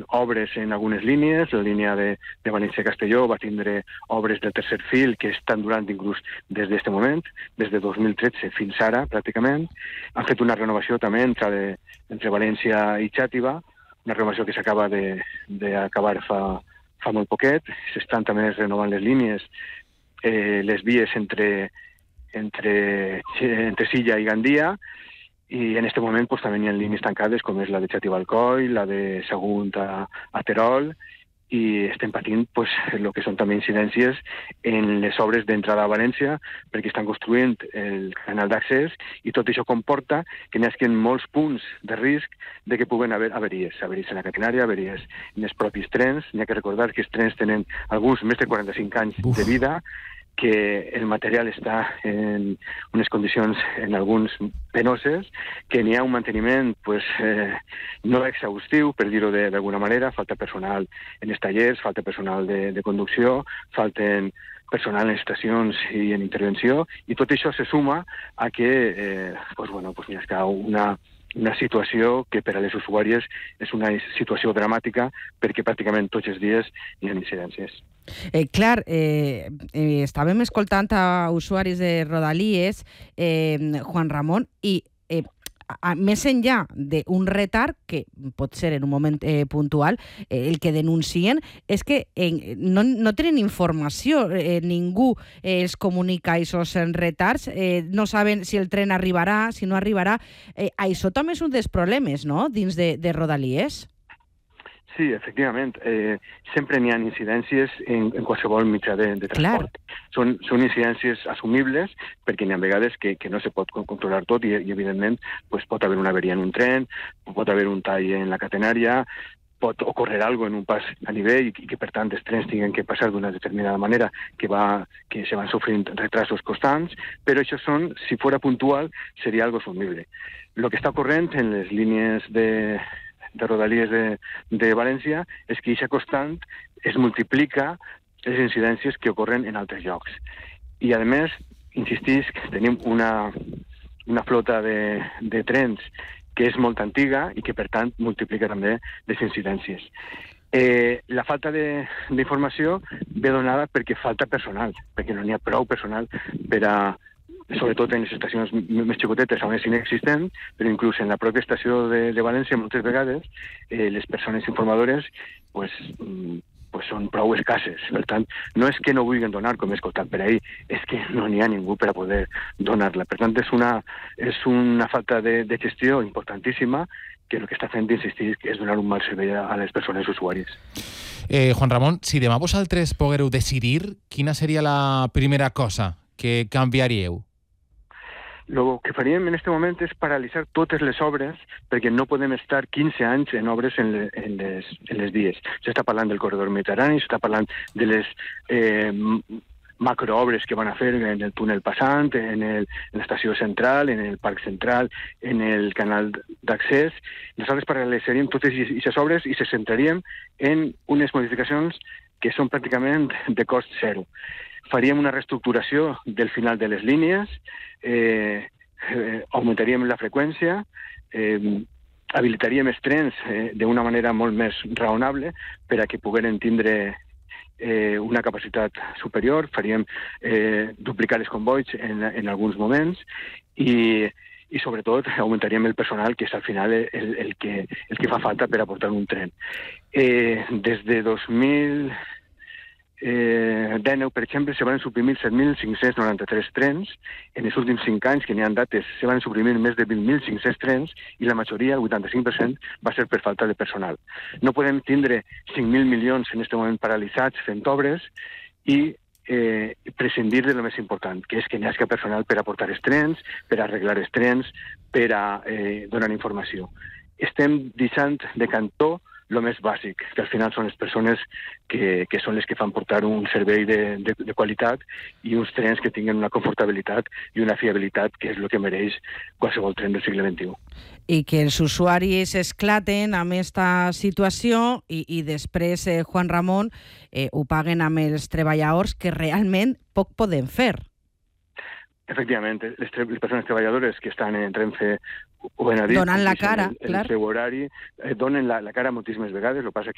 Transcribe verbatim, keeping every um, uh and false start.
obres en algunes línies. La línia de, de València-Castelló va tindre obres del tercer fil que estan durant inclús des d'aquest moment, des de dos mil tretze fins ara, pràcticament. Han fet una renovació també entre, de, entre València i Xàtiva, una renovació que s'acaba d'acabar fa, fa molt poquet. S'estan també renovant les línies, eh, les vies entre, entre, entre Silla i Gandia, i en aquest moment pues, també hi ha línies tancades com és la de Xàtiva-Alcoi, la de Sagunt a, a Terol, i estem patint pues, el que són també incidències en les obres d'entrada a València, perquè estan construint el canal d'accés, i tot això comporta que n'hi hagi molts punts de risc de que puguen haver avaries, avaries en la catenària, avaries en els propis trens. N'hi ha que recordar que els trens tenen alguns més de quaranta-cinc anys Uf. de vida, que el material està en unes condicions, en alguns, penoses, que n'hi ha un manteniment pues, eh, no exhaustiu, per dir-ho d'alguna manera. Falta personal en els tallers, falta personal de, de conducció, falten personal en estacions i en intervenció, i tot això se suma a que eh, pues, bueno, pues, n'hi ha una una situació que per a les usuàries és una situació dramàtica, perquè pràcticament tots els dies hi ha incidències. Eh, clar, eh, eh, estàvem escoltant a usuaris de Rodalies, eh, Juan Ramon, i eh, a, més enllà d'un retard, que pot ser en un moment eh, puntual, eh, el que denuncien és que eh, no, no tenen informació, eh, ningú eh, els comunica aquests retards, eh, no saben si el tren arribarà, si no arribarà. Eh, això també és un dels problemes, no?, dins de, de Rodalies. Sí, efectivament. Eh, sempre n'hi ha incidències en, en qualsevol mitjà de, de transport. Són, són incidències assumibles, perquè n'hi ha vegades que, que no se pot controlar tot i, i evidentment, pues, pot haver una averia en un tren, pot haver un tall en la catenària, pot ocórrer alguna cosa en un pas a nivell i que, per tant, els trens tinguin que passar d'una determinada manera, que, va, que se van sofrint retrasos constants, però això són, si fora puntual, seria algo assumible. El que està ocorrent en les línies de... de Rodalies de, de València és que aquesta constant es multiplica les incidències que ocorren en altres llocs. I, a més, insistís que tenim una, una flota de, de trens que és molt antiga i que, per tant, multiplica també les incidències. Eh, la falta d'informació ve donada perquè falta personal, perquè no n'hi ha prou personal per a sobretot en les estacions més xicotetes, on és inexistent, però inclús en la pròpia estació de, de València, moltes vegades, eh, les persones informadores pues, pues són prou escasses. Per tant, no és que no vulguin donar, com he escoltat per ahir, és que no n'hi ha ningú per a poder donar-la. Per tant, és una, és una falta de, de gestió importantíssima, que el que està fent, insistir, és donar un mal servei a les persones usuàries. Eh, Juan Ramon, si demà vosaltres poguereu decidir, quina seria la primera cosa que canviaríeu? El que faríem en aquest moment és paralitzar totes les obres, perquè no podem estar quinze anys en obres en, le, en, les, en les vies. S'està parlant del corredor mediterrani, s'està parlant de les eh, macroobres que van a fer en el túnel passant, en, el, en l'estació central, en el parc central, en el canal d'accés. Nosaltres paralitzaríem totes aquestes obres i se centraríem en unes modificacions que són pràcticament de cost zero. Faríem una reestructuració del final de les línies, eh, eh, augmentaríem la freqüència, eh, habilitaríem els trens eh, d'una manera molt més raonable per a que pogueren tindre eh, una capacitat superior, faríem eh, duplicar els convois en, en alguns moments i, i sobretot augmentaríem el personal, que és al final el, el, que, el que fa falta per aportar un tren. Eh, des de dos mil Eh, dinou, per exemple, se van suprimir set mil cinc-cents noranta-tres trens. En els últims cinc anys, que n'hi ha dates, se van suprimir més de vint mil cinc-cents trens i la majoria, el vuitanta-cinc per cent, va ser per falta de personal. No podem tindre cinc mil milions en aquest moment paralitzats fent obres i eh, prescindir de lo més important, que és que n'hi hagi personal per aportar els trens, per arreglar els trens, per a eh, donar informació. Estem deixant de cantó el més bàsic, que al final són les persones que, que són les que fan portar un servei de, de, de qualitat i uns trens que tinguin una confortabilitat i una fiabilitat, que és el que mereix qualsevol tren del segle vint-i-u. I que els usuaris esclaten amb aquesta situació i, i després, eh, Juan Ramon, eh, ho paguen amb els treballadors, que realment poc poden fer. Efectivament, les, les persones treballadores que estan en Renfe ho ben a dir, donant la cara, el, el clar. seu horari, eh, donen la, la cara moltíssimes vegades. El que passa